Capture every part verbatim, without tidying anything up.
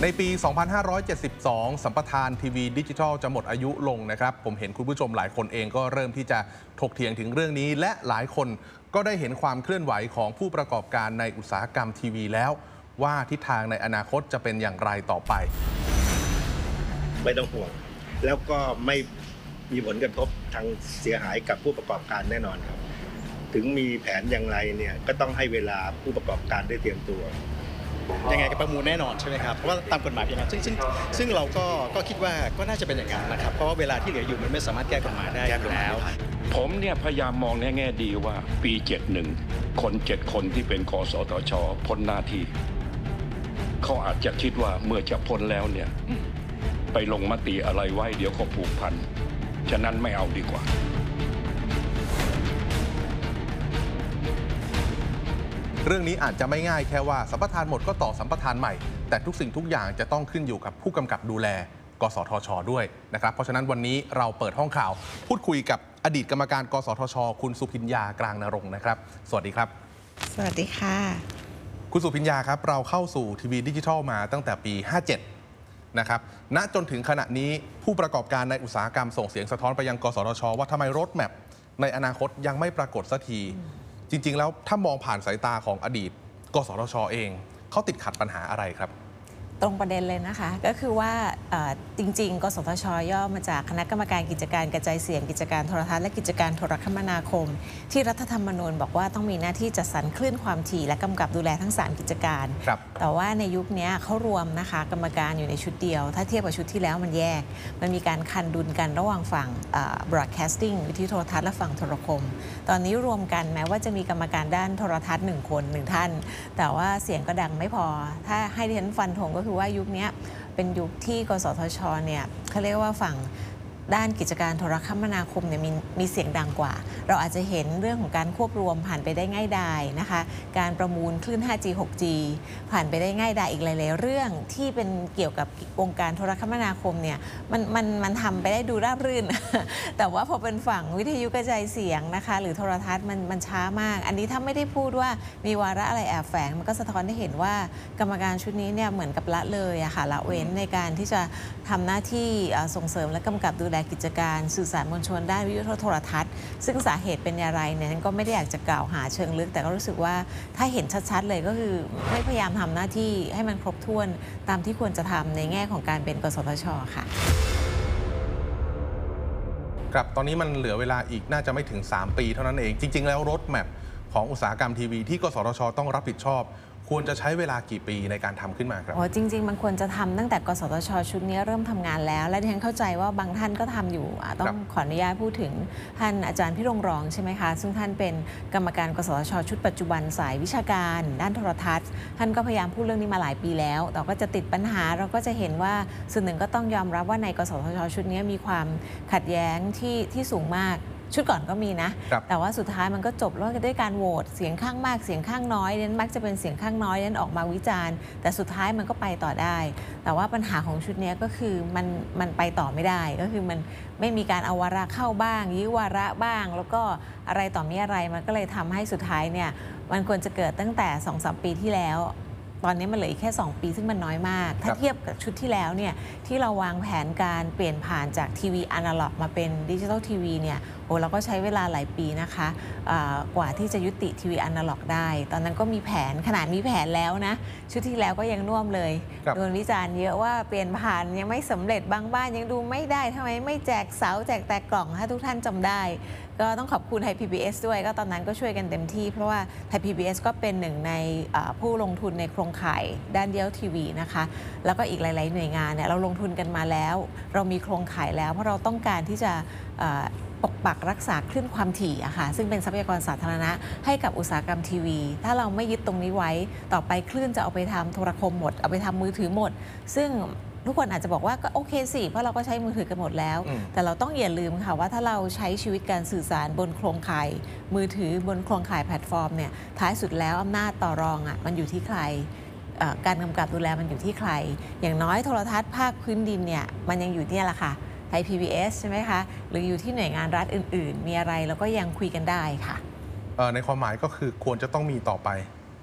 ในปี สองพันห้าร้อยเจ็ดสิบสอง สัมปทานทีวีดิจิทัลจะหมดอายุลงนะครับผมเห็นคุณผู้ชมหลายคนเองก็เริ่มที่จะถกเถียงถึงเรื่องนี้และหลายคนก็ได้เห็นความเคลื่อนไหวของผู้ประกอบการในอุตสาหกรรมทีวีแล้วว่าทิศทางในอนาคตจะเป็นอย่างไรต่อไปไม่ต้องห่วงแล้วก็ไม่มีผลกระทบทางเสียหายกับผู้ประกอบการแน่นอนครับถึงมีแผนอย่างไรเนี่ยก็ต้องให้เวลาผู้ประกอบการได้เตรียมตัวยังไงก็ประมูลแน่นอนใช่ไหมครับเพราะว่าตามกฎหมายเป็นอย่างนั้นซึ่งซึ่งซึ่งเราก็ก็คิดว่าก็น่าจะเป็นอย่างนั้นนะครับเพราะว่าเวลาที่เหลืออยู่มันไม่สามารถแก้กฎหมายได้อยู่แล้วผมเนี่ยพยายามมองในแง่ดีว่าปีเจ็ดสิบเอ็ดคนเจ็ดคนที่เป็นกสทช.พ้นหน้าที่เขาอาจจะคิดว่าเมื่อจะพ้นแล้วเนี่ยไปลงมติอะไรไว้เดี๋ยวเขาผูกพันฉะนั้นไม่เอาดีกว่าเรื่องนี้อาจจะไม่ง่ายแค่ว่าสัมปทานหมดก็ต่อสัมปทานใหม่แต่ทุกสิ่งทุกอย่างจะต้องขึ้นอยู่กับผู้กำกับดูแลกสทช.ด้วยนะครับเพราะฉะนั้นวันนี้เราเปิดห้องข่าวพูดคุยกับอดีตกรรมการกสทช.คุณสุพิญญากลางนรงค์นะครับสวัสดีครับสวัสดีค่ะคุณสุพิญญาครับเราเข้าสู่ทีวีดิจิทัลมาตั้งแต่ปีห้าเจ็ดนะครับณจนถึงขณะนี้ผู้ประกอบการในอุตสาหกรรมส่งเสียงสะท้อนไปยังกสทช.ว่าทำไมรถแมพในอนาคตยังไม่ปรากฏสักทีจริงๆแล้วถ้ามองผ่านสายตาของอดีตกสทช.เองเขาติดขัดปัญหาอะไรครับตรงประเด็นเลยนะคะก็คือว่าจริงๆกสทช.ย่อมาจากคณะกรรมการกิจการกระจายเสียงกิจการโทรทัศน์และกิจการโทรคมนาคมที่รัฐธรรมนูญบอกว่าต้องมีหน้าที่จัดสรรคลื่นความถี่และกำกับดูแลทั้งสามกิจการแต่ว่าในยุคนี้เขารวมนะคะกรรมการอยู่ในชุดเดียวถ้าเทียบกับชุดที่แล้วมันแยกมันมีการคันดุลกันระหว่างฝั่ง broadcasting วิทยุโทรทัศน์และฝั่งโทรคมตอนนี้รวมกันแม้ว่าจะมีกรรมการด้านโทรทัศน์หนึ่งคนหนึ่งท่านแต่ว่าเสียงก็ดังไม่พอถ้าให้ดิฉันฟันธงก็คือว่ายุคนี้เป็นยุคที่กสทช.เนี่ยเขาเรียกว่าฝั่งด้านกิจการโทรคมนาคมเนี่ยมีมีเสียงดังกว่าเราอาจจะเห็นเรื่องของการควบรวมผ่านไปได้ง่ายดายนะคะการประมูลคลื่น ห้าจี หกจี ผ่านไปได้ง่ายดายอีกหลายๆเรื่องที่เป็นเกี่ยวกับวงการโทรคมนาคมเนี่ยมันมันมันทำไปได้ดูราบรื่น แต่ว่าพอเป็นฝั่งวิทยุกระจายเสียงนะคะหรือโทรทัศน์มันมันช้ามากอันนี้ถ้าไม่ได้พูดว่ามีวาระอะไรแอบแฝงมันก็สะท้อนให้เห็นว่ากรรมการชุดนี้เนี่ยเหมือนกับละเลยอะค่ะละเว้นในการที่จะทำหน้าที่ส่งเสริมและกำกับดูแลกิจการสื่อสารมวลชนด้านวิทยุโทรทัศน์ซึ่งสาเหตุเป็นอย่างไรเนี่ยก็ไม่ได้อยากจะกล่าวหาเชิงลึกแต่ก็รู้สึกว่าถ้าเห็นชัดๆเลยก็คือไม่พยายามทำหน้าที่ให้มันครบถ้วนตามที่ควรจะทำในแง่ของการเป็นกสทช.ค่ะครับตอนนี้มันเหลือเวลาอีกน่าจะไม่ถึงสามปีเท่านั้นเองจริงๆแล้วรถแมพของอุตสาหกรรมทีวีที่กสทช.ต้องรับผิดชอบควรจะใช้เวลากี่ปีในการทำขึ้นมาครับอ๋อจริงๆมันควรจะทำตั้งแต่กสทช.ชุดนี้เริ่มทำงานแล้วและดิฉันเข้าใจว่าบางท่านก็ทำอยู่ต้องขออนุญาตพูดถึงท่านอาจารย์พิรงค์รองใช่ไหมคะซึ่งท่านเป็นกรรมการกสทช.ชุดปัจจุบันสายวิชาการด้านโทรทัศน์ท่านก็พยายามพูดเรื่องนี้มาหลายปีแล้วแต่ก็จะติดปัญหาเราก็จะเห็นว่าส่วนหนึ่งก็ต้องยอมรับว่าในกสทช.ชุดนี้มีความขัดแย้งที่ที่สูงมากชุดก่อนก็มีนะแต่ว่าสุดท้ายมันก็จบแล้วด้วยการโหวตเสียงข้างมากเสียงข้างน้อยนั้นมักจะเป็นเสียงข้างน้อยนั้นออกมาวิจารณ์แต่สุดท้ายมันก็ไปต่อได้แต่ว่าปัญหาของชุดนี้ก็คือมันมันไปต่อไม่ได้ก็คือมันไม่มีการเอาวาระเข้าบ้างยื้อวาระบ้างแล้วก็อะไรต่อมีอะไรมันก็เลยทำให้สุดท้ายเนี่ยมันควรจะเกิดตั้งแต่ สองถึงสาม ปีที่แล้วตอนนี้มันเหลืออีกแค่สองปีซึ่งมันน้อยมากถ้าเทียบกับชุดที่แล้วเนี่ยที่เราวางแผนการเปลี่ยนผ่านจากทีวีอนาล็อกมาเป็นดิจิทัลทีวีเนี่ยโอ้เราก็ใช้เวลาหลายปีนะคะกว่าที่จะยุติทีวีอนาล็อกได้ตอนนั้นก็มีแผนขนาดมีแผนแล้วนะชุดที่แล้วก็ยังน่วมเลยโดนวิจารณ์เยอะว่าเปลี่ยนผ่านยังไม่สำเร็จบางบ้านยังดูไม่ได้ทำไมไม่แจกเสาแจกแต่กล่องถ้าทุกท่านจำได้ก็ต้องขอบคุณไทย พี บี เอส ด้วยก็ตอนนั้นก็ช่วยกันเต็มที่เพราะว่าไทย พี บี เอส ก็เป็นหนึ่งในผู้ลงทุนในโครงข่ายด้านเดียวทีวีนะคะแล้วก็อีกหลายๆหน่วยงานเนี่ยเราลงทุนกันมาแล้วเรามีโครงข่ายแล้วเพราะเราต้องการที่จะปกปักรักษาคลื่นความถี่อะค่ะซึ่งเป็นทรัพยากรสาธารณะให้กับอุตสาหกรรมทีวีถ้าเราไม่ยึดตรงนี้ไว้ต่อไปคลื่นจะเอาไปทำโทรคมหมดเอาไปทำมือถือหมดซึ่งทุกคนอาจจะบอกว่าก็โอเคสิเพราะเราก็ใช้มือถือกันหมดแล้วแต่เราต้องอย่าลืมค่ะว่าถ้าเราใช้ชีวิตการสื่อสารบนโครงข่ายมือถือบนโครงข่ายแพลตฟอร์มเนี่ยท้ายสุดแล้วอำนาจต่อรองอะมันอยู่ที่ใครการกำกับดูแลมันอยู่ที่ใครอย่างน้อยโทรทัศน์ภาคพื้นดินเนี่ยมันยังอยู่เนี่ยแหละค่ะไทย พี บี เอส ใช่ไหมคะหรืออยู่ที่หน่วยงานรัฐอื่นๆมีอะไรเราก็ยังคุยกันได้ค่ะในความหมายก็คือควรจะต้องมีต่อไปใช่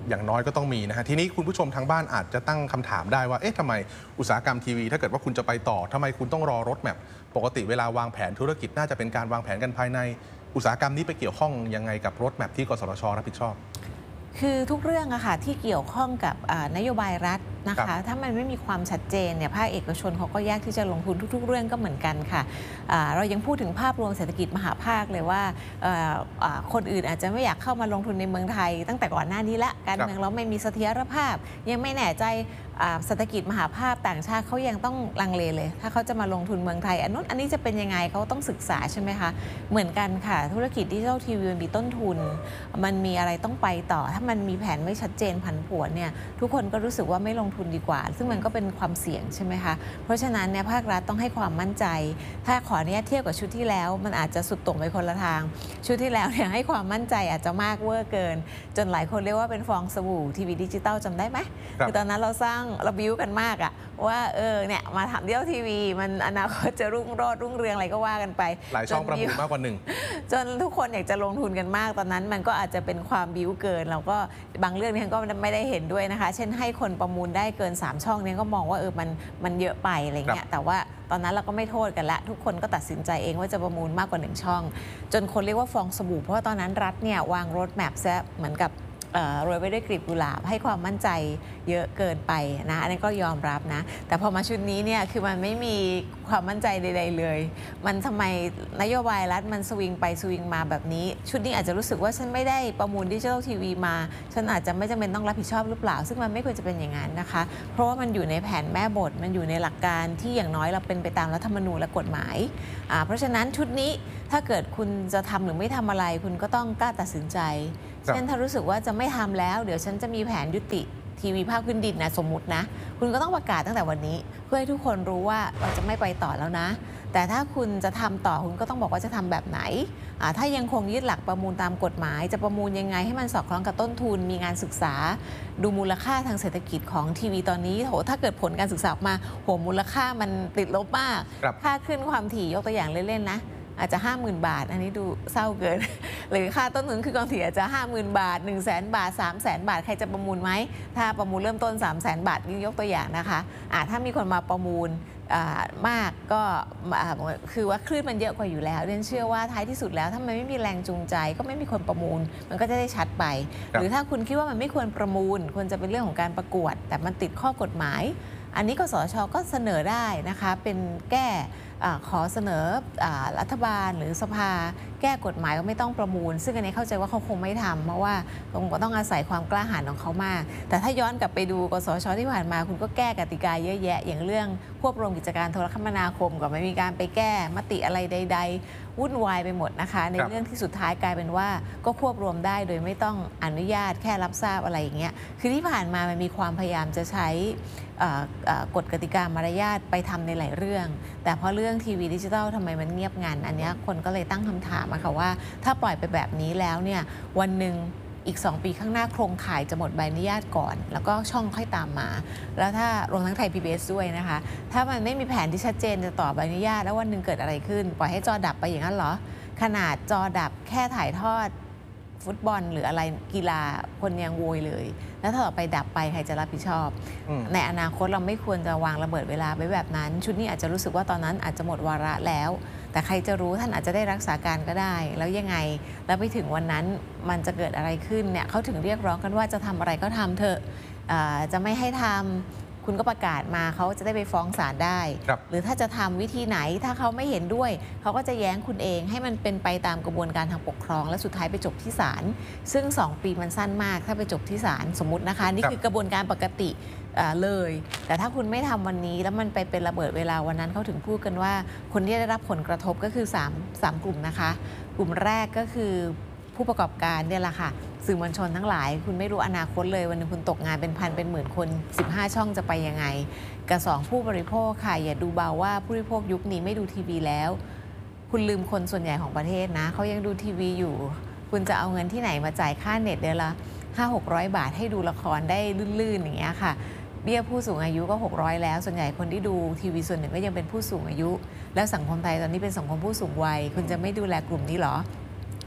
อย่างน้อยก็ต้องมีนะฮะทีนี้คุณผู้ชมทางบ้านอาจจะตั้งคำถามได้ว่าเอ๊ะทำไมอุตสาหกรรมทีวีถ้าเกิดว่าคุณจะไปต่อทำไมคุณต้องรอรถแมพปกติเวลาวางแผนธุรกิจน่าจะเป็นการวางแผนกันภายในอุตสาหกรรมนี้ไปเกี่ยวข้องยังไงกับรถแมพที่กสทชรับผิดชอบคือทุกเรื่องอะค่ะที่เกี่ยวข้องกับนโยบายรัฐนะคะถ้ามันไม่มีความชัดเจนเนี่ยภาคเอกชนเขาก็ยากที่จะลงทุนทุกๆเรื่องก็เหมือนกันค่ะเรายังพูดถึงภาพรวมเศรษฐกิจมหาภาคเลยว่าคนอื่นอาจจะไม่อยากเข้ามาลงทุนในเมืองไทยตั้งแต่ก่อนหน้านี้ละการเมืองเราไม่มีเสถียรภาพยังไม่แน่ใจเศรษฐกิจมหาภาพต่างชาติเขายังต้องลังเลเลยถ้าเขาจะมาลงทุนเมืองไทยอันนู้นอันนี้จะเป็นยังไงเขาต้องศึกษาใช่ไหมคะเหมือนกันค่ะธุรกิจดิจิทัลทีวีมันมีต้นทุนมันมีอะไรต้องไปต่อถ้ามันมีแผนไม่ชัดเจนผันผวนเนี่ยทุกคนก็รู้สึกว่าไม่ลงทุนดีกว่าซึ่งมันก็เป็นความเสี่ยงใช่ไหมคะเพราะฉะนั้นเนี่ยภาครัฐต้องให้ความมั่นใจถ้าขออนุญาตเทียบกับชุดที่แล้วมันอาจจะสุดโต่งไปคนละทางชุดที่แล้วเนี่ยให้ความมั่นใจอาจจะมากเวอร์เกินจนหลายคนเรียกว่าเป็นฟองสบู่ทีวีดิจิตอลจำได้ไหมคือตอนนั้นเราสร้างเราบิวกันมากอะว่าเออเนี่ยมาทำเดี่ยวทีวีมันอนาคตจะรุ่งโรจน์รุ่งเรืองอะไรก็ว่ากันไปหลายช่องประมูลมากกว่าหนึ่งจนทุกคนอยากจะลงทุนกันมากตอนนั้นมันก็อาจจะเป็นความบิวเกินเราก็บางเรื่องนี่ก็ไม่ได้เห็นด้วยนะคะเช่นให้คนประมูลได้เกินสามช่องนี้ก็มองว่าเออมันมันเยอะไปอะไรเงี้ยแต่ว่าตอนนั้นเราก็ไม่โทษกันละทุกคนก็ตัดสินใจเองว่าจะประมูลมากกว่าหนึ่งช่องจนคนเรียกว่าฟองสบู่เพราะว่าตอนนั้นรัฐเนี่ยวางรถแมพซะเหมือนกับโรยไว้ด้วยกลีบกุหลาบให้ความมั่นใจเยอะเกินไปนะอันนี้ก็ยอมรับนะแต่พอมาชุดนี้เนี่ยคือมันไม่มีความมั่นใจใดๆเลยมันทำไมนโยบายรัฐมันสวิงไปสวิงมาแบบนี้ชุดนี้อาจจะรู้สึกว่าฉันไม่ได้ประมูลดิจิทัลทีวีมาฉันอาจจะไม่จำเป็นต้องรับผิดชอบหรือเปล่าซึ่งมันไม่ควรจะเป็นอย่างนั้นนะคะเพราะว่ามันอยู่ในแผนแม่บทมันอยู่ในหลักการที่อย่างน้อยเราเป็นไปตามรัฐธรรมนูญและกฎหมายเพราะฉะนั้นชุดนี้ถ้าเกิดคุณจะทำหรือไม่ทำอะไรคุณก็ต้องกล้าตัดสินใจเช่นถ้ารู้สึกว่าจะไม่ทำแล้วเดี๋ยวฉันจะมีแผนยุติทีวีภาคพื้นดินนะสมมุตินะคุณก็ต้องประกาศตั้งแต่วันนี้เพื่อให้ทุกคนรู้ว่าเราจะไม่ไปต่อแล้วนะแต่ถ้าคุณจะทำต่อคุณก็ต้องบอกว่าจะทำแบบไหนถ้ายังคงยึดหลักประมูลตามกฎหมายจะประมูลยังไงให้มันสอดคล้องกับต้นทุนมีงานศึกษาดูมูลค่าทางเศรษฐกิจของทีวีตอนนี้โหถ้าเกิดผลการศึกษาออกมาโหมูลค่ามันติดลบมากค่าขึ้นความถี่ยกตัวอย่างเล่นๆนะอาจจะ ห้าหมื่น บาทอันนี้ดูเศร้าเกิน หรือค่าต้นทุนคือความถี่อาจจะ ห้าหมื่น บาท หนึ่งแสน บาท สามแสน บาทใครจะประมูลไหมถ้าประมูลเริ่มต้น สามแสน บาทนี่ยกตัวอย่างนะคะอ่าถ้ามีคนมาประมูลมากก็คือว่าคลื่นมันเยอะกว่าอยู่แล้วเรียนเชื่อว่าท้ายที่สุดแล้วถ้ามันไม่มีแรงจูงใจก็ไม่มีคนประมูลมันก็จะได้ชัดไปหรือถ้าคุณคิดว่ามันไม่ควรประมูลควรจะเป็นเรื่องของการประกวดแต่มันติดข้อกฎหมายอันนี้กสทช.ก็เสนอได้นะคะเป็นแก้ขอเสนอรัฐบาลหรือสภาแก้กฎหมายว่าไม่ต้องประมูลซึ่งอันนี้เข้าใจว่าเขาคงไม่ทำเพราะว่าคงต้องอาศัยความกล้าหาญของเขามากแต่ถ้าย้อนกลับไปดูกสทช.ที่ผ่านมาคุณก็แก้กติกาเยอะแยะอย่างเรื่องควบรวมกิจการโทรคมนาคมก็ไม่มีการไปแก้มติอะไรใดๆวุ่นวายไปหมดนะคะในเรื่องที่สุดท้ายกลายเป็นว่าก็ควบรวมได้โดยไม่ต้องอนุญาตแค่รับทราบอะไรอย่างเงี้ยคือที่ผ่านมามันมีความพยายามจะใช้กฎกติกามารยาทไปทำในหลายเรื่องแต่เพราะเรื่องทีวีดิจิทัลทำไมมันเงียบงันอันนี้คนก็เลยตั้งคำถามค่ะว่าถ้าปล่อยไปแบบนี้แล้วเนี่ยวันหนึ่งอีกสองปีข้างหน้าโครงข่ายจะหมดใบอนุญาตก่อนแล้วก็ช่องค่อยตามมาแล้วถ้ารวมทั้งไทย พี บี เอส ด้วยนะคะถ้ามันไม่มีแผนที่ชัดเจนจะต่อใบอนุญาตแล้ววันหนึ่งเกิดอะไรขึ้นปล่อยให้จอดับไปอย่างนั้นเหรอขนาดจอดับแค่ถ่ายทอดฟุตบอลหรืออะไรกีฬาคนยังโวยเลยแล้วถ้าต่อไปดับไปใครจะรับผิดชอบในอนาคตเราไม่ควรจะวางระเบิดเวลาไว้แบบนั้นชุดนี้อาจจะรู้สึกว่าตอนนั้นอาจจะหมดวาระแล้วแต่ใครจะรู้ท่านอาจจะได้รักษาการก็ได้แล้วยังไงแล้วไปถึงวันนั้นมันจะเกิดอะไรขึ้นเนี่ยเขาถึงเรียกร้องกันว่าจะทำอะไรก็ทำเถอะจะไม่ให้ทำคุณก็ประกาศมาเขาจะได้ไปฟ้องศาลได้ หรือถ้าจะทำวิธีไหนถ้าเขาไม่เห็นด้วยเขาก็จะแย้งคุณเองให้มันเป็นไปตามกระบวนการทางปกครองและสุดท้ายไปจบที่ศาลซึ่งสองปีมันสั้นมากถ้าไปจบที่ศาลสมมตินะคะนี่คือกระบวนการปกติเลยแต่ถ้าคุณไม่ทำวันนี้แล้วมันไปเป็นระเบิดเวลาวันนั้นเขาถึงพูดกันว่าคนที่ได้รับผลกระทบก็คือ3 3กลุ่มนะคะกลุ่มแรกก็คือผู้ประกอบการเนี่ยแหละค่ะสื่อมวลชนทั้งหลายคุณไม่รู้อนาคตเลยวันนึงคุณตกงานเป็นพันเป็นหมื่นคนสิบห้าช่องจะไปยังไงกับสองผู้บริโภคค่ะอย่าดูเบาว่าผู้บริโภคยุคนี้ไม่ดูทีวีแล้วคุณลืมคนส่วนใหญ่ของประเทศนะเขายังดูทีวีอยู่คุณจะเอาเงินที่ไหนมาจ่ายค่าเน็ตเดือนละห้าหกร้อยบาทให้ดูละครได้ลื่นๆอย่างเงี้ยค่ะเบี้ยผู้สูงอายุก็หกร้อยแล้วส่วนใหญ่คนที่ดูทีวีส่วนหนึ่งก็ยังเป็นผู้สูงอายุแล้วสังคมไทยตอนนี้เป็นสังคมผู้สูงวัยคุณจะไม่ดูแลกลุ่มนี้หรอ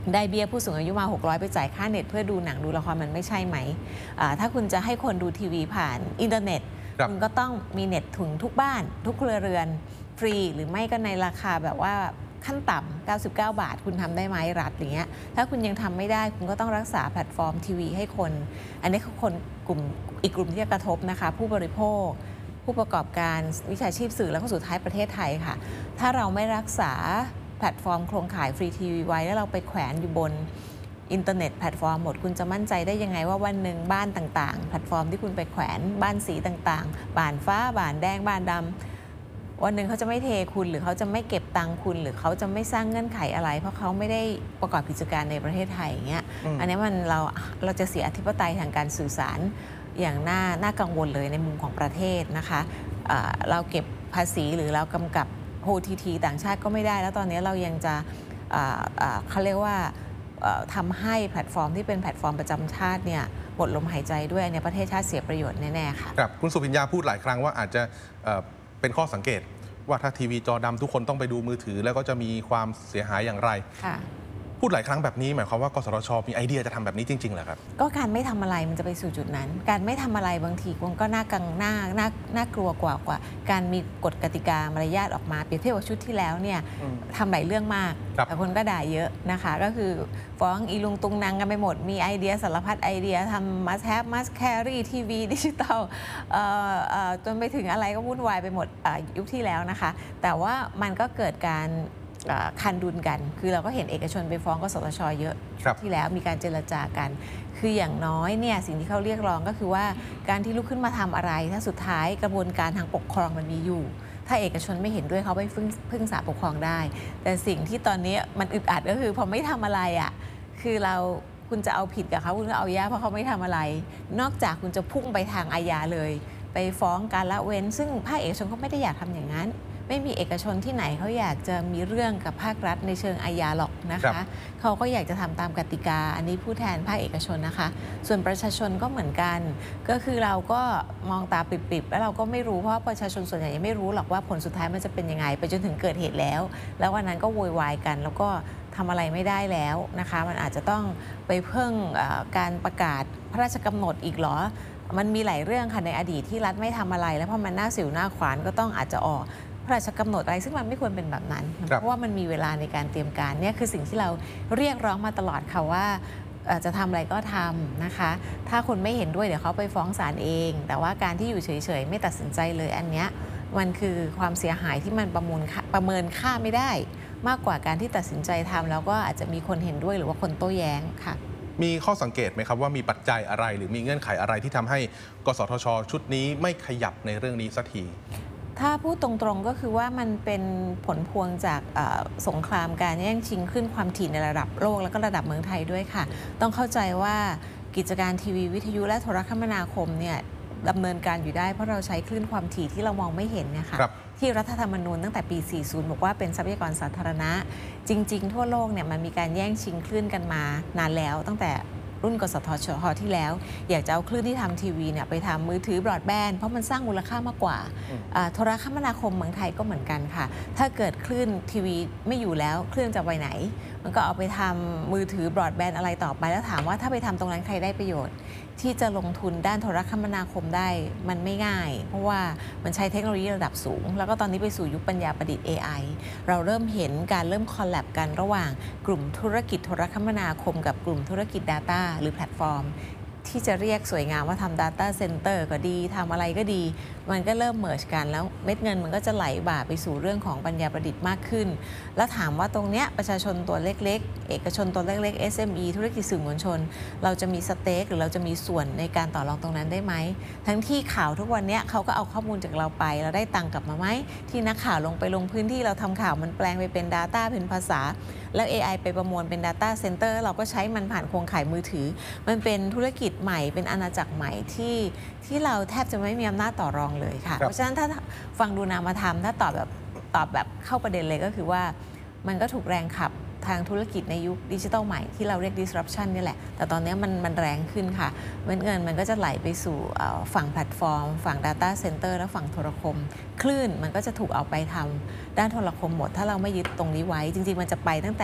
ได้เบี้ยผู้สูงอายุมาหกร้อยไปจ่ายค่าเน็ตเพื่อดูหนังดูละครมันไม่ใช่ไหมถ้าคุณจะให้คนดูทีวีผ่านอินเทอร์เน็ตคุณก็ต้องมีเน็ตถึงทุกบ้านทุกครัวเรือนฟรีหรือไม่ก็ในราคาแบบว่าขั้นต่ำเก้าสิบเก้าบาทคุณทำได้ไหมรัฐอย่างเงี้ยถ้าคุณยังทำไม่ได้คุณก็ต้องรักษาแพลตฟอร์มทีวีให้คนอันนี้คือคนกลุ่มอีกกลุ่มที่จะกระทบนะคะผู้บริโภคผู้ประกอบการวิชาชีพสื่อแล้วก็สุดท้ายประเทศไทยค่ะถ้าเราไม่รักษาแพลตฟอร์มโครงข่ายฟรีทีวีไว้แล้วเราไปแขวนอยู่บนอินเทอร์เน็ตแพลตฟอร์มหมดคุณจะมั่นใจได้ยังไงว่าวันหนึ่งบ้านต่างๆแพลตฟอร์มที่คุณไปแขวนบ้านสีต่างๆบ้านฟ้าบ้านแดงบ้านดำวันหนึ่งเขาจะไม่เทคุณหรือเขาจะไม่เก็บตังคุณหรือเขาจะไม่สร้างเงื่อนไขอะไรเพราะเขาไม่ได้ประกอบกิจการในประเทศไทยอย่างเงี้ย อ, อันนี้มันเราเราจะเสียอธิปไตยทางการสื่อสารอย่างน่าน่ากังวลเลยในมุมของประเทศนะคะะเราเก็บภาษีหรือเรากำกับ โอ ที ที ต่างชาติก็ไม่ได้แล้วตอนนี้เรายังจะเขาเรียกว่าทำให้แพลตฟอร์มที่เป็นแพลตฟอร์มประจำชาติเนี่ยหมดลมหายใจด้วยในประเทศชาติเสียประโยชน์แน่ๆค่ะครับคุณสุพิญญาพูดหลายครั้งว่าอาจจะเป็นข้อสังเกตว่าถ้าทีวีจอดำทุกคนต้องไปดูมือถือแล้วก็จะมีความเสียหายอย่างไรพูดหลายครั้งแบบนี้หมายความว่ากสทช.มีไอเดียจะทำแบบนี้จริงๆเหรอครับก็การไม่ทำอะไรมันจะไปสู่จุดนั้น การไม่ทำอะไรบางทีมันก็น่ากังน่าน่าน่ากลัวกว่ากว่าการมีกฎกติกามารยาทออกมาเปรียบเทียบกับชุดที่แล้วเนี่ยทำหลายเรื่องมากแต่คนก็ด่าเยอะนะคะก็คือฟ้องอีลุงตุงนางกันไปหมดมีไอเดียสารพัดไอเดียทำ must have must carry ทีวีดิจิตอลจนไปถึงอะไรก็วุ่นวายไปหมดยุคที่แล้วนะคะแต่ว่ามันก็เกิดการคันดุลกันคือเราก็เห็นเอกชนไปฟ้องกสทช.เยอะที่แล้วมีการเจรจากันคืออย่างน้อยเนี่ยสิ่งที่เขาเรียกร้องก็คือว่าการที่ลุกขึ้นมาทำอะไรถ้าสุดท้ายกระบวนการทางปกครองมันมีอยู่ถ้าเอกชนไม่เห็นด้วยเขาไปพึ่งศาลปกครองได้แต่สิ่งที่ตอนนี้มันอึดอัดก็คือพอไม่ทำอะไรอ่ะคือเราคุณจะเอาผิดกับเขาคุณก็เอายาเพราะเขาไม่ทำอะไรนอกจากคุณจะพุ่งไปทางอาญาเลยไปฟ้องการละเว้นซึ่งภาคเอกชนก็ไม่ได้อยากทำอย่างนั้นไม่มีเอกชนที่ไหนเขาอยากจะมีเรื่องกับภาครัฐในเชิงอาญาหรอกนะคะเขาก็อยากจะทำตามกติกาอันนี้ผู้แทนภาคเอกชนนะคะส่วนประชาชนก็เหมือนกันก็คือเราก็มองตาปิบๆแล้วเราก็ไม่รู้เพราะประชาชนส่วนใหญ่ยังไม่รู้หรอกว่าผลสุดท้ายมันจะเป็นยังไงไปจนถึงเกิดเหตุแล้วแล้ววันนั้นก็โวยวายกันแล้วก็ทำอะไรไม่ได้แล้วนะคะมันอาจจะต้องไปเพิ่งการประกาศพระราชกำหนดอีกหรอมันมีหลายเรื่องค่ะในอดีตที่รัฐไม่ทำอะไรแล้วพอมันหน้าสิวหน้าขวานก็ต้องอาจจะออกพระราชกำหนดอะไรซึ่งมันไม่ควรเป็นแบบนั้นเพราะว่ามันมีเวลาในการเตรียมการเนี่ยคือสิ่งที่เราเรียกร้องมาตลอดค่ะว่าจะทำอะไรก็ทำนะคะถ้าคนไม่เห็นด้วยเดี๋ยวเขาไปฟ้องศาลเองแต่ว่าการที่อยู่เฉยๆไม่ตัดสินใจเลยอันเนี้ยมันคือความเสียหายที่มันประมูลประเมินค่าไม่ได้มากกว่าการที่ตัดสินใจทำแล้วก็อาจจะมีคนเห็นด้วยหรือว่าคนโต้แย้งค่ะมีข้อสังเกตไหมครับว่ามีปัจจัยอะไรหรือมีเงื่อนไขอะไรที่ทำให้กสทช.ชุดนี้ไม่ขยับในเรื่องนี้สักทีถ้าพูดตรงๆก็คือว่ามันเป็นผลพวงจากสงครามการแย่งชิงขึ้นความถี่ในระดับโลกแล้วก็ระดับเมืองไทยด้วยค่ะต้องเข้าใจว่ากิจการทีวีวิทยุและโทรคมนาคมเนี่ยดำเนินการอยู่ได้เพราะเราใช้คลื่นความถี่ที่เรามองไม่เห็นเนี่ยค่ะที่รัฐธรรมนูญตั้งแต่ปี สี่สิบ บอกว่าเป็นทรัพยากรสาธารณะจริงๆทั่วโลกเนี่ยมันมีการแย่งชิงคลื่นกันมานานแล้วตั้งแต่รุ่นกสทช.ที่แล้วอยากจะเอาคลื่นที่ทำทีวีเนี่ยไปทำมือถือบรอดแบนด์เพราะมันสร้างมูลค่ามากกว่าโทรคมนาคมเมืองไทยก็เหมือนกันค่ะถ้าเกิดคลื่นทีวีไม่อยู่แล้วคลื่นจะไปไหนมันก็เอาไปทำมือถือบรอดแบนด์อะไรต่อไปแล้วถามว่าถ้าไปทำตรงนั้นใครได้ประโยชน์ที่จะลงทุนด้านโทรคมนาคมได้มันไม่ง่ายเพราะว่ามันใช้เทคโนโลยีระดับสูงแล้วก็ตอนนี้ไปสู่ยุคปัญญาประดิษฐ์ เอ ไอ เราเริ่มเห็นการเริ่มคอลแลบกันระหว่างกลุ่มธุรกิจโทรคมนาคมกับกลุ่มธุรกิจ Data หรือแพลตฟอร์มที่จะเรียกสวยงามว่าทำ Data Center ก็ดีทำอะไรก็ดีมันก็เริ่มเมิร์จกันแล้วเม็ดเงินมันก็จะไหลบ่าไปสู่เรื่องของปัญญาประดิษฐ์มากขึ้นแล้วถามว่าตรงเนี้ยประชาชนตัวเล็กๆเอกชนตัวเล็กๆ เอส เอ็ม อี ธุรกิจสื่อมวลชนเราจะมีสเต็กหรือเราจะมีส่วนในการต่อรองตรงนั้นได้ไหมทั้งที่ข่าวทุกวันนี้เขาก็เอาข้อมูลจากเราไปเราได้ตังค์กลับมาไหมที่นักข่าวลงไปลงพื้นที่เราทำข่าวมันแปลงไปเป็น Data เป็นภาษาแล้ว เอ ไอ ไปประมวลเป็น Data Center เราก็ใช้มันผ่านโครงข่ายมือถือมันเป็นธุรกิจใหม่เป็นอาณาจักรใหม่ที่ที่เราแทบจะไม่มีอำนาจต่อรองเลยค่ะเพราะฉะนั้นถ้าฟังดูนามธรรมถ้าตอบแบบตอบแบบเข้าประเด็นเลยก็คือว่ามันก็ถูกแรงขับทางธุรกิจในยุคดิจิทัลใหม่ที่เราเรียก disruption นี่แหละแต่ตอนนี้มันมันแรงขึ้นค่ะเงินมันก็จะไหลไปสู่ฝั่งแพลตฟอร์มฝั่ง Data Center และฝั่งโทรคมคลื่นมันก็จะถูกเอาไปทำด้านโทรคมหมดถ้าเราไม่ยึดตรงนี้ไว้จริงๆมันจะไปตั้งแต่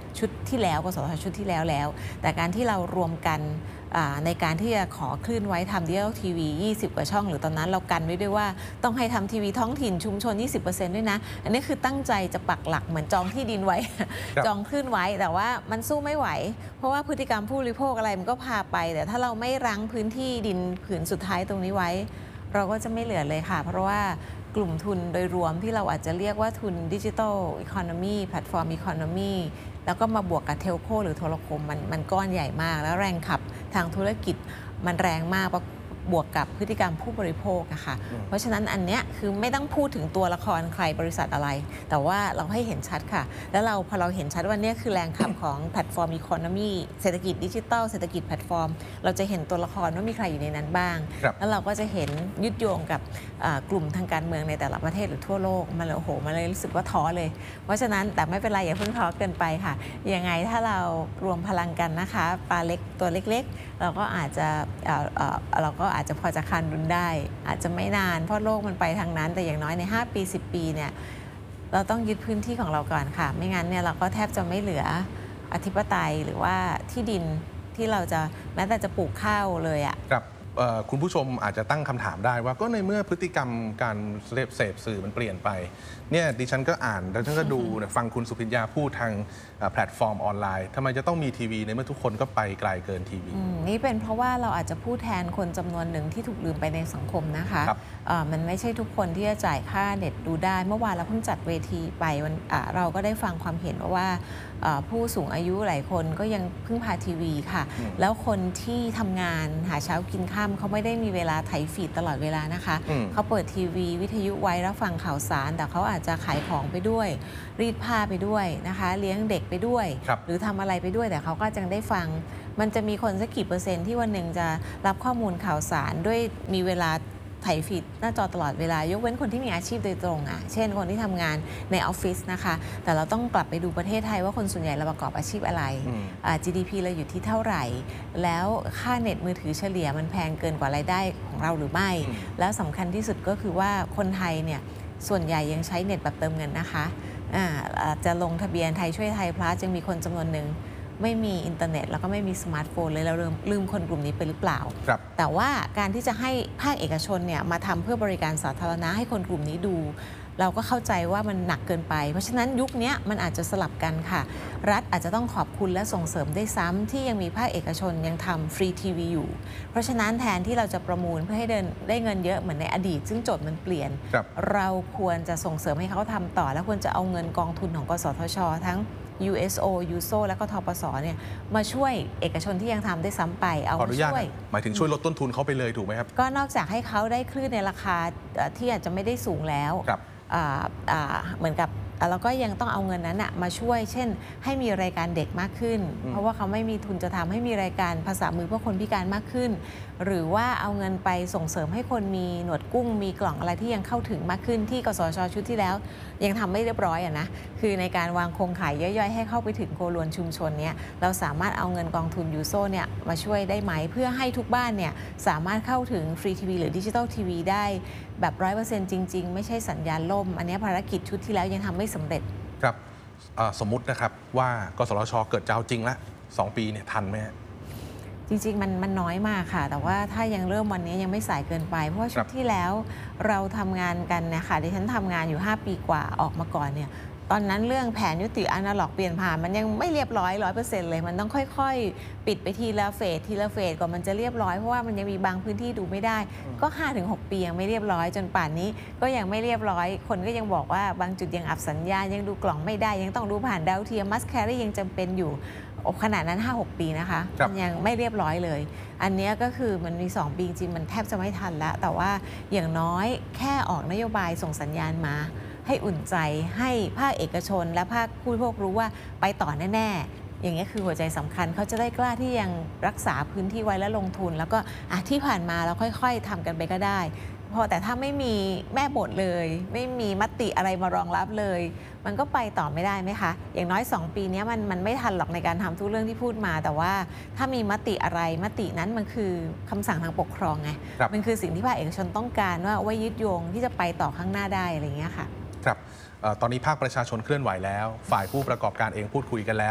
ชุดที่แล้วกสทชชุดที่แล้วแล้ว แต่การที่เรารวมกันในการที่จะขอคลื่นไว้ทำดิจิทัลทีวียี่สิบกว่าช่องหรือตอนนั้นเรากันไว้ด้วยว่าต้องให้ทำทีวีท้องถิ่นชุมชน ยี่สิบเปอร์เซ็นต์ ด้วยนะอันนี้คือตั้งใจจะปักหลักเหมือนจองที่ดินไว้ จองคลื่นไว้แต่ว่ามันสู้ไม่ไหวเพราะว่าพฤติกรรมผู้บริโภคอะไรมันก็พาไปแต่ถ้าเราไม่รั้งพื้นที่ดินผืนสุดท้ายตรงนี้ไว้เราก็จะไม่เหลือเลยค่ะเพราะว่ากลุ่มทุนโดยรวมที่เราอาจจะเรียกว่าทุนดิจิทัลอีโคโนมีแพลตฟอร์มอีโคโนมีแล้วก็มาบวกกับเทลโคหรือโทรคมมันมันก้อนใหญ่มากแล้วแรงขับทางธุรกิจมันแรงมากบวกกับพฤติกรรมผู้บริโภคนะคะเพราะฉะนั้นอันเนี้ยคือไม่ต้องพูดถึงตัวละครใครบริษัทอะไรแต่ว่าเราให้เห็นชัดค่ะแล้วเราพอเราเห็นชัดว่านี่คือแรงขับของแพลตฟอร์มอีโคโนมีเศรษฐกิจดิจิทัลเศรษฐกิจแพลตฟอร์มเราจะเห็นตัวละครว่ามีใครอยู่ในนั้นบ้างแล้วเราก็จะเห็นยึดโยงกับกลุ่มทางการเมืองในแต่ละประเทศหรือทั่วโลกมันเลยโอ้โหมันเลยรู้สึกว่าท้อเลยเพราะฉะนั้นแต่ไม่เป็นไรอย่าเพิ่งท้อเกินไปค่ะยังไงถ้าเรารวมพลังกันนะคะปลาเล็กตัวเล็กๆเราก็อาจจะเราก็อาจจะพอจะคันรุนได้อาจจะไม่นานเพราะโลกมันไปทางนั้นแต่อย่างน้อยในห้าปีสิบปีเนี่ยเราต้องยึดพื้นที่ของเราก่อนค่ะไม่งั้นเนี่ยเราก็แทบจะไม่เหลืออธิปไตยหรือว่าที่ดินที่เราจะแม้แต่จะปลูกข้าวเลยอ่ะครับคุณผู้ชมอาจจะตั้งคำถามได้ว่าก็ในเมื่อพฤติกรรมการเสพสื่อมันเปลี่ยนไปเนี่ยดิฉันก็อ่านแล้วฉันก็ดู ฟังคุณสุพิญญาพูดทางแพลตฟอร์มออนไลน์ทำไมจะต้องมีทีวีในเมื่อทุกคนก็ไปไกลเกินทีวีนี่เป็นเพราะว่าเราอาจจะพูดแทนคนจำนวนหนึ่งที่ถูกลืมไปในสังคมนะคะมันไม่ใช่ทุกคนที่จะจ่ายค่าเน็ตดูได้เมื่อวานเราเพิ่งจัดเวทีไปวันเราก็ได้ฟังความเห็นว่าผู้สูงอายุหลายคนก็ยังพึ่งพาทีวีค่ะแล้วคนที่ทำงานหาเช้ากินค่ำเขาไม่ได้มีเวลาไถฟีดตลอดเวลานะคะเขาเปิดทีวีวิทยุไว้รับฟังข่าวสารแต่เขาอาจจะขายของไปด้วยรีดผ้าไปด้วยนะคะเลี้ยงเด็กไปด้วยหรือทำอะไรไปด้วยแต่เขาก็ยังได้ฟังมันจะมีคนสักกี่เปอร์เซ็นต์ที่วันหนึ่งจะรับข้อมูลข่าวสารด้วยมีเวลาไถฟีดหน้าจอตลอดเวลายกเว้นคนที่มีอาชีพโดยตรงอ่ะเช่นคนที่ทำงานในออฟฟิศนะคะแต่เราต้องกลับไปดูประเทศไทยว่าคนส่วนใหญ่เราประกอบอาชีพอะไร จี ดี พี เราอยู่ที่เท่าไหร่แล้วค่าเน็ตมือถือเฉลี่ยมันแพงเกินกว่ารายได้ของเราหรือไม่แล้วสำคัญที่สุดก็คือว่าคนไทยเนี่ยส่วนใหญ่ยังใช้เน็ตแบบเติมเงินนะคะจะลงทะเบียนไทยช่วยไทยพลัสยังมีคนจำนวนหนึ่งไม่มีอินเทอร์เน็ตแล้วก็ไม่มีสมาร์ทโฟนเลยเราลืมลืมคนกลุ่มนี้ไปหรือเปล่าแต่ว่าการที่จะให้ภาคเอกชนเนี่ยมาทำเพื่อบริการสาธารณะให้คนกลุ่มนี้ดูเราก็เข้าใจว่ามันหนักเกินไปเพราะฉะนั้นยุคนี้มันอาจจะสลับกันค่ะรัฐอาจจะต้องขอบคุณและส่งเสริมได้ซ้ำที่ยังมีภาคเอกชนยังทำฟรีทีวีอยู่เพราะฉะนั้นแทนที่เราจะประมูลเพื่อให้เดินได้เงินเยอะเหมือนในอดีตซึ่งโจทย์มันเปลี่ยน ร, เราควรจะส่งเสริมให้เขาทำต่อและควรจะเอาเงินกองทุนของกสทช.ทั้ง ยู เอส โอ ยู เอส โอ และก็ทปส.เนี่ยมาช่วยเอกชนที่ยังทำได้ซ้ำไปเอามาช่วยหมายถึงช่วยลดต้นทุนเขาไปเลยถูกไหมครับก็นอกจากให้เขาได้คลื่นในราคาที่อาจจะไม่ได้สูงแล้วเหมือนกับแล้วก็ยังต้องเอาเงินนั้นมาช่วยเช่นให้มีรายการเด็กมากขึ้นเพราะว่าเขาไม่มีทุนจะทำให้มีรายการภาษามือเพื่อคนพิการมากขึ้นหรือว่าเอาเงินไปส่งเสริมให้คนมีหนวดกุ้งมีกล่องอะไรที่ยังเข้าถึงมากขึ้นที่กสทช.ชุดที่แล้วยังทำไม่เรียบร้อยอะนะคือในการวางโครงข่ายย่อยๆให้เข้าไปถึงโครวญชุมชนเนี้ยเราสามารถเอาเงินกองทุนยูโซเนี่ยมาช่วยได้ไหมเพื่อให้ทุกบ้านเนี่ยสามารถเข้าถึงฟรีทีวีหรือดิจิตอลทีวีได้แบบ ร้อยเปอร์เซ็นต์ จริงๆไม่ใช่สัญญาณล่มอันนี้ภารกิจชุดที่แล้วยังทำไม่สำเร็จครับสมมุตินะครับว่ากสทช.เกิดจะเอาจริงละสองปีเนี่ยทันไหมจริงๆมันมันน้อยมากค่ะแต่ว่าถ้ายังเริ่มวันนี้ยังไม่สายเกินไปเพราะว่าชุดที่แล้วเราทำงานกันนะคะดิฉันทำงานอยู่ห้าปีกว่าออกมาก่อนเนี่ยตอนนั้นเรื่องแผนยุติอนาล็อกเปลี่ยนผ่านมันยังไม่เรียบร้อย ร้อยเปอร์เซ็นต์ เลยมันต้องค่อยๆปิดไปทีละเฟสทีละเฟสก่อนมันจะเรียบร้อยเพราะว่ามันยังมีบางพื้นที่ดูไม่ได้ก็ ห้าถึงหก ปียังไม่เรียบร้อยจนป่านนี้ก็ยังไม่เรียบร้อยคนก็ยังบอกว่าบางจุดยังอับสัญญาณยังดูกล่องไม่ได้ยังต้องดูผ่านดาวเทียมมัสแครี่ยังจำเป็นอยู่ขนาดนั้น ห้าหก ปีนะคะมันยังไม่เรียบร้อยเลยอันนี้ก็คือมันมีสองปีจริงมันแทบจะไม่ทันแล้วแต่ว่าอย่างน้อยแค่ออกนโยบายส่งสัญญาณมาให้อุ่นใจให้ภาคเอกชนและภาคผู้บริโภครู้ว่าไปต่อแน่ๆอย่างนี้คือหัวใจสำคัญเขาจะได้กล้าที่ยังรักษาพื้นที่ไว้และลงทุนแล้วก็ที่ผ่านมาเราค่อยๆทำกันไปก็ได้พอแต่ถ้าไม่มีแม่บทเลยไม่มีมติอะไรมารองรับเลยมันก็ไปต่อไม่ได้ไหมคะอย่างน้อยสองปีนี้มันมันไม่ทันหรอกในการทำทุกเรื่องที่พูดมาแต่ว่าถ้ามีมติอะไรมตินั้นมันคือคำสั่งทางปกครองไงมันคือสิ่งที่ภาคเอกชนต้องการว่าไว้ยึดโยงที่จะไปต่อข้างหน้าได้อะไรอย่างเงี้ยค่ะครับตอนนี้ภาคประชาชนเคลื่อนไหวแล้วฝ่ายผู้ประกอบการเองพูดคุยกันแล้ว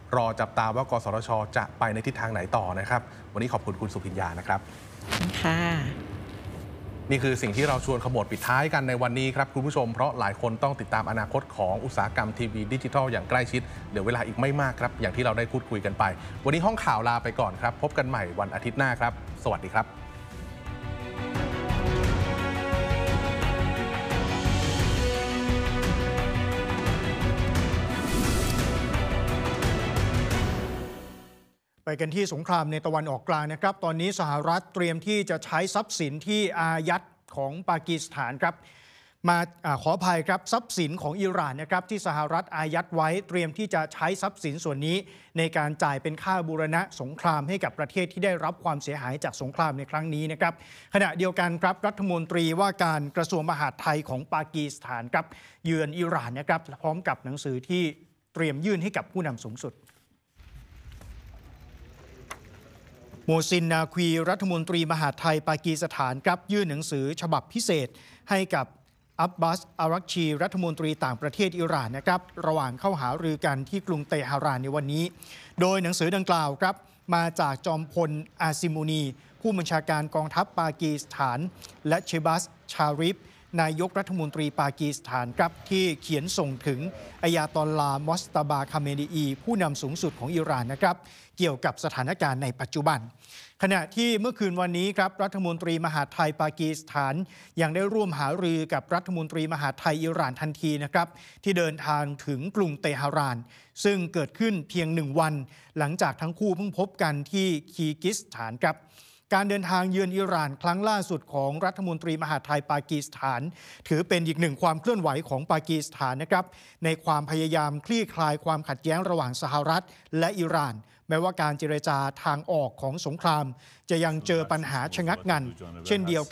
รอจับตาว่ากสทช.จะไปในทิศทางไหนต่อนะครับวันนี้ขอบคุณคุณสุพิญญานะครับค่ะนี่คือสิ่งที่เราชวนขมวดปิดท้ายกันในวันนี้ครับคุณผู้ชมเพราะหลายคนต้องติดตามอนาคตของอุตสาหกรรมทีวีดิจิทัลอย่างใกล้ชิดเดี๋ยวเวลาอีกไม่มากครับอย่างที่เราได้พูดคุยกันไปวันนี้ห้องข่าวลาไปก่อนครับพบกันใหม่วันอาทิตย์หน้าครับสวัสดีครับไปกันที่สงครามในตะวันออกกลางนะครับตอนนี้สหรัฐเตรียมที่จะใช้ทรัพย์สินที่อายัดของปากีสถานครับมาอาขออภัยครับทรัพย์สินของอิหร่านนะครับที่สหรัฐอายัดไว้เตรียมที่จะใช้ทรัพย์สินส่วนนี้ในการจ่ายเป็นค่าบูรณะสงครามให้กับประเทศที่ได้รับความเสียหายจากสงครามในครั้งนี้นะครับขณะเดียวกันครับรัฐมนตรีว่าการกระทรวงมหาดไทยของปากีสถานครับเยือนอิหร่านนะครับพร้อมกับหนังสือที่เตรียมยื่นให้กับผู้นำสูงสุดโมซิน นาควีรัฐมนตรีมหาดไทยปากีสถานครับยื่นหนังสือฉบับพิเศษให้กับอับบาส อารักชีรัฐมนตรีต่างประเทศอิหร่านนะครับระหว่างเข้าหารือกันที่กรุงเตหะรานในวันนี้โดยหนังสือดังกล่าวครับมาจากจอมพลอาซิมูนีผู้บัญชาการกองทัพปากีสถานและเชบัส ชาริฟนายกรัฐมนตรีปากีสถานครับที่เขียนส่งถึงอายาตอลลาห์มอสตาบา คาเมนีอีผู้นำสูงสุดของอิหร่านนะครับเกี่ยวกับสถานการณ์ในปัจจุบันขณะที่เมื่อคืนวันนี้ครับรัฐมนตรีมหาดไทยปากีสถานยังได้ร่วมหารือกับรัฐมนตรีมหาดไทยอิหร่านทันทีนะครับที่เดินทางถึงกรุงเตหะรานซึ่งเกิดขึ้นเพียงหนึ่งวันหลังจากทั้งคู่เพิ่งพบกันที่คีร์กิสถานครับการเดินทางเยือนอิหร่านครั้งล่าสุดของรัฐมนตรีมหาดไทยปากีสถานถือเป็นอีกหนึ่งความเคลื่อนไหวของปากีสถานนะครับในความพยายามคลี่คลายความขัดแย้งระหว่างสหรัฐและอิหร่านแม้ว่าการเจรจาทางออกของสงครามจะยังเจอปัญหาชะงักงันเช่นเดียวกัน